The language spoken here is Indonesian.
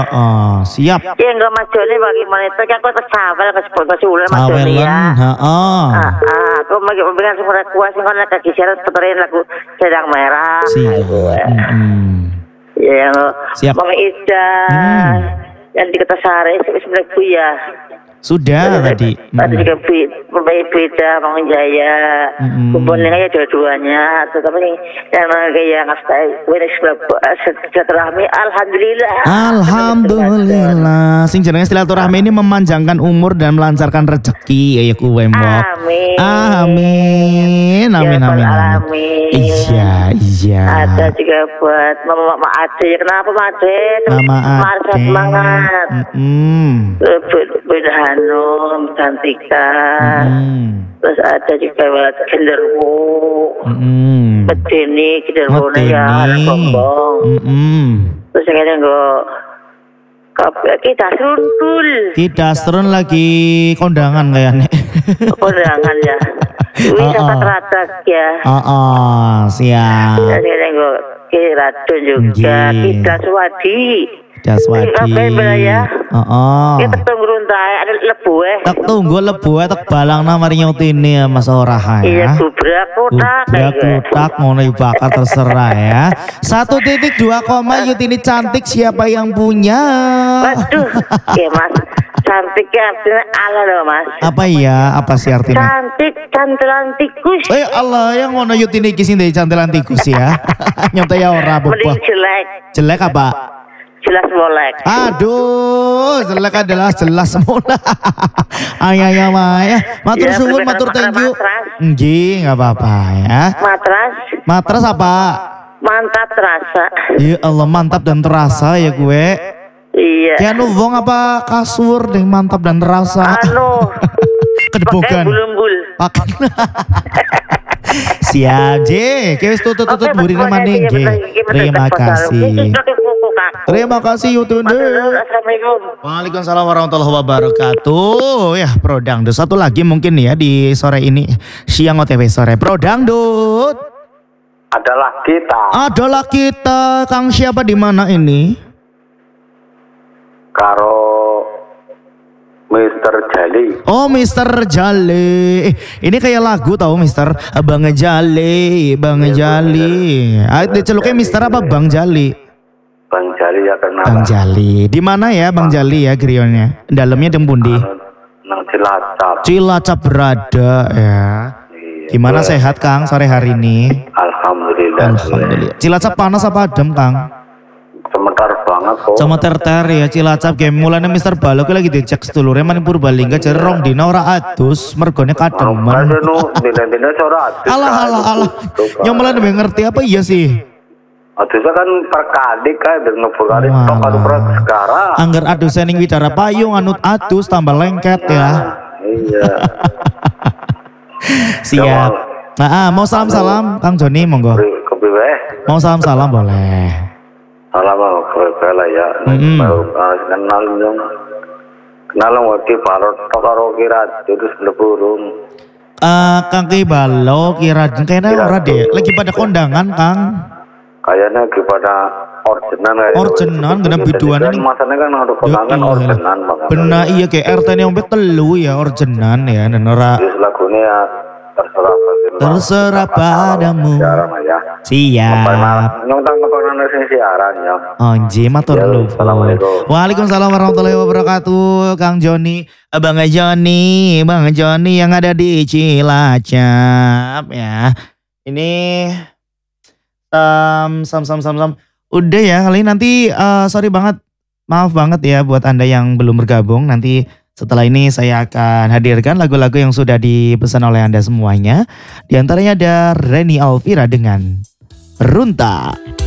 Oh, siap. Ya enggak Mas Joni bagaimana itu aku tersawel ke sepuluh masih ulah Mas Joni ya. Aku mau bilang semua kuas yang kan kaki syarat puterin lagu sedang merah. Siap. Ya, siap. Bang Ida yang di Kertasari sebenarnya Bu ya. Sudah tadi. Tadi juga beda Bang Jaya. Kumpulnya ya dua-duanya. Tetapi yang kayak ngasih silaturahmi. Alhamdulillah. Alhamdulillah. Sing jenenge silaturahmi ini memanjangkan umur dan melancarkan rezeki ya kuwe mbok. Amin. Amin. Iya. Ada juga buat Mama Ade. Kenapa Mama Ade? Mama Ade. Semangat. Beda Hanum, Cantika, terus ada juga buat Genderwo, Medeni, Genderwo ya, anak bombong, terus yang ada kita serun lagi kondangan kayaknya. Kondangan ya. Wisata teratak ya. Siap. Terus yang ada Kiradun juga, kita Swadi. Daswadi. Ya. Kita tunggu runtai ada lebu Tak tunggu lebu tak balang namanya nyotini ya Mas Oraha ya. Iya gubrak kotak ngono bakar terserah ya. 1.2 Yutini cantik siapa yang punya? Waduh, ya Mas. Cantiknya artinya Allah loh Mas. Apa ya? Apa sih artinya? Cantik, cantilan tikus. Allah yang ngono Yutini kisin dari cantilan tikus ya. Nyontek ya ora apa. Mending jelek. Jelek apa? Jelas molek. Aduh, jelek adalah jelas molek. Ayah Maya. Matur suwun, matur thank you. Nggih, enggak apa-apa ya. Matras apa? Mantap terasa. Ya Allah, mantap dan terasa ya gue. Iya. Ya wong apa kasur deh mantap dan terasa. Kedebogan. Bulumbul. Siap, J. Wis tutut burine maning, J. Terima kasih. Terima kasih Yutune. Waalaikumsalam warahmatullahi wabarakatuh. Ya, Pro Dangdut satu lagi mungkin ya di sore ini siang OTW sore. Pro Dangdut. Adalah kita. Kang siapa di mana ini? Karo Mr. Jali. Oh, Mr. Jali. Ini kayak lagu tahu Mr. Bang Jali, Bang Jali. Diceluknya Mr. apa Bang Jali? Bang Jali ya kenapa? Bang Jali. Di mana ya Bang Jali ya grionnya? Dalamnya Dempundi. Nang Cilacap. Cilacap berada ya. Gimana sehat Kang sore hari ini? Alhamdulillah. Cilacap panas apa adem Kang? Sementar banget kok. Sementar ya Cilacap game mulane Mister Balok lagi dicek sedulure maning Purbalingga jerong dina ora adus mergone kademen. Dina ora adus. Alah. Nyomelan ngerti apa iya sih? Adusnya kan perkali kan dengan ngebulari tok adu sekarang. Angger adusnya ning Widara Payung anut adus tambah lengket ya. Iya. Siap. Mau salam-salam Kang Joni monggo. Mau salam-salam boleh. Salam bala ya. Kenal waktu parot karo kira terus leburung. Kang Ki Balo kira kayaknya ora deh. Lagi pada kondangan Kang. Kayaknya lagi pada ordenan kena biduan ini. Masanya kan ada kondangan ordenan banget. Benar iya kayak RT yang telu ya ordenan ya dan ora. Lagunya ya terserah padamu. Siap. Nyongtang kepengen siaran ya. Onji matur nuwun. Waalaikumsalam warahmatullahi wabarakatuh. Kang Joni, Bang Joni yang ada di Cilacap ya. Ini sam. Udah ya kali nanti sorry banget. Maaf banget ya buat Anda yang belum bergabung. Nanti setelah ini saya akan hadirkan lagu-lagu yang sudah dipesan oleh Anda semuanya. Di antaranya ada Reni Alvira dengan Runta.